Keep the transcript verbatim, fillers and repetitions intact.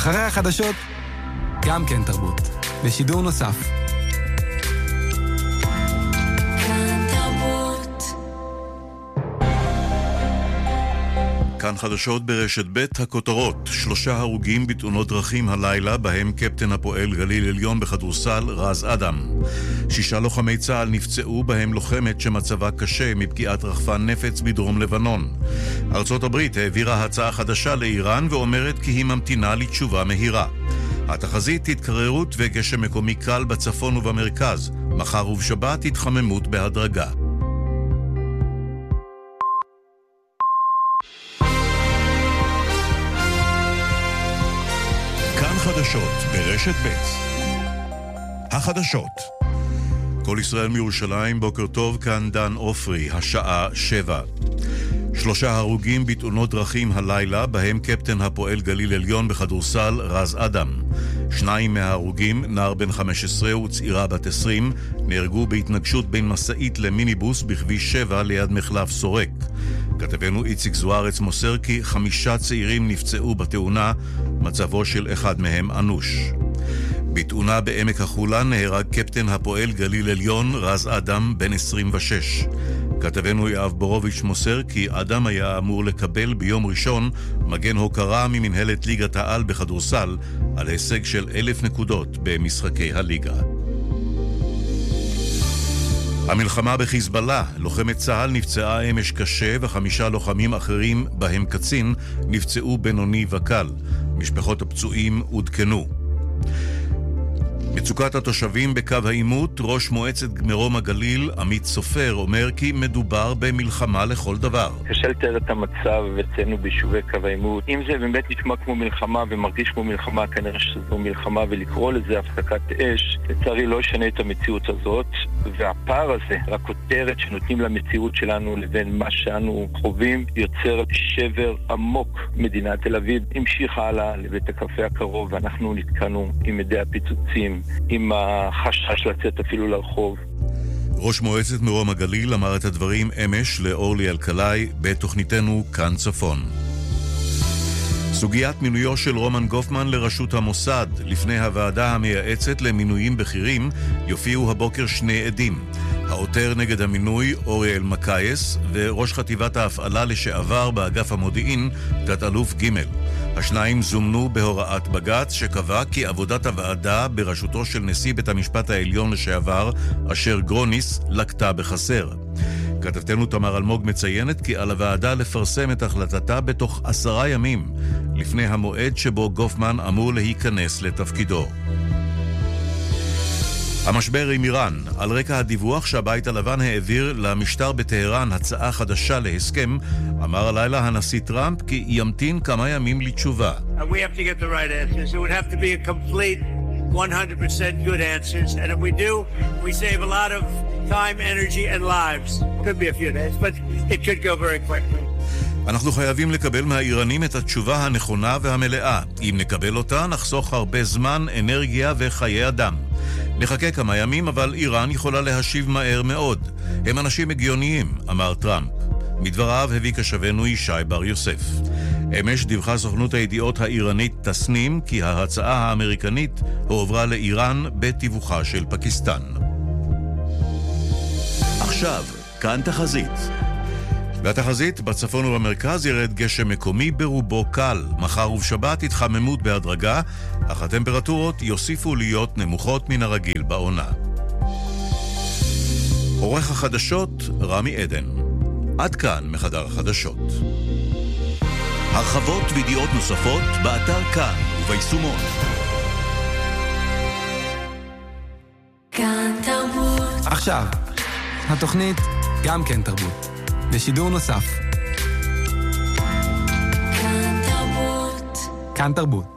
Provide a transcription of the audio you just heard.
אחרי החדשות, גם כן תרבות. בשידור נוסף. כאן חדשות ברשת ב' הכותרות. שלושה הרוגים בתאונות דרכים הלילה, בהם קפטן הפועל גליל עליון בכדורסל רז אדם. שישה לוחמי צה"ל נפצעו, בהם לוחמת שמצבה קשה מפגיעת רחפן נפץ בדרום לבנון. ארצות הברית העבירה הצעה חדשה לאיראן ואומרת כי היא ממתינה לתשובה מהירה. התחזית התקררות וגשם מקומי קל בצפון ובמרכז. מחר ובשבת התחממות בהדרגה. חדשות ברשת ב'. החדשות. כל ישראל מירושלים, בוקר טוב, כאן דן אופרי, השעה שבע. שלושה הרוגים בתאונות דרכים הלילה, בהם קפטן הפועל גליל עליון בכדורסל רז אדם. שניים מההרוגים, נער בן חמש עשרה וצעירה בת עשרים, נהרגו בהתנגשות בין מסעית למיניבוס בכביש שבע ליד מחלף סורק. כתבנו איציק זוארץ מוסר כי חמישה צעירים נפצעו בתאונה, מצבו של אחד מהם אנוש. בתאונה בעמק החולה נהרג קפטן הפועל גליל עליון רז אדם בן עשרים ושש. כתבנו יאב בורוביץ' מוסר כי אדם היה אמור לקבל ביום ראשון מגן הוקרה ממנהלת ליגת העל בכדורסל על הישג של אלף נקודות במשחקי הליגה. המלחמה בחיזבאללה, לוחמת צה"ל נפצעה אמש קשה וחמישה לוחמים אחרים בהם קצין נפצעו בינוני וקל. משפחות הפצועים עודכנו. מצוקת התושבים בקו העימות, ראש מועצת מרום הגליל עמית סופר אומר כי מדובר במלחמה לכל דבר. קשה לתאר את המצב אצלנו ביישובי קו העימות. אם זה באמת נשמע כמו מלחמה ומרגיש כמו מלחמה, כנראה שזו מלחמה, ולקרוא לזה הפסקת אש לצערי לא ישנה את המציאות הזאת, והפער הזה, הכותרת שנותנים למציאות שלנו לבין מה שאנו חווים, יוצר שבר עמוק. מדינת תל אביב המשיכה הלאה לבית הקפה הקרוב ואנחנו נתקענו עם ידי הפיצוצים, עם החשש לצאת אפילו לרחוב. ראש מועצת מרום הגליל אמר את הדברים אמש לאורלי אלקלעי בתוכניתנו כאן צפון. סוגיית מינויו של רומן גופמן לראשות המוסד. לפני הוועדה המייעצת למינויים בכירים יופיעו הבוקר שני עדים. העותר נגד המינוי אוריאל מקייס וראש חטיבת ההפעלה לשעבר באגף המודיעין תת-אלוף ג'. השניים זומנו בהוראת בג"ץ שקבע כי עבודת הוועדה בראשותו של נשיא בית המשפט העליון לשעבר אשר גרוניס לקטה בחסר. כתבתנו תמר אלמוג מציינת כי על הוועדה לפרסם את החלטתה בתוך עשרה ימים לפני המועד שבו גופמן אמור להיכנס לתפקידו. המשבר עם איראן, על רקע הדיווח שהבית הלבן העביר למשטר בטהרן הצעה חדשה להסכם, אמר הלילה הנשיא טראמפ כי ימתין כמה ימים לתשובה. We have to get the right answers. It would have to be a complete one hundred percent good answers, and if we do, we save a lot of time, energy and lives. Could be a few days, but it could go very quickly. אנחנו חייבים לקבל מהאיראנים את התשובה הנכונה והמלאה. אם נקבל אותה, נחסוך הרבה זמן, אנרגיה וחיי אדם. נחכה כמה ימים, אבל איראן יכולה להשיב מהר מאוד. הם אנשים הגיוניים, אמר טראמפ. מדבריו הביא כשבנו ישי בר יוסף. אמש דיווחה סוכנות הידיעות האיראנית תסנים כי ההצעה האמריקנית הועברה לאיראן בתיווכה של פקיסטן. עכשיו, כאן תחזית. והתחזית, בצפון ובמרכז ירד גשם מקומי ברובו קל. מחר ובשבת התחממות בהדרגה, אך הטמפרטורות יוסיפו להיות נמוכות מן הרגיל בעונה. עורך החדשות רמי עדן. עד כאן מחדר החדשות. הרחבות וידיעות נוספות באתר כאן וביישומון. כאן תרבות. עכשיו, התוכנית גם כן תרבות. בשידור נוסף. כאן תרבות. כאן תרבות.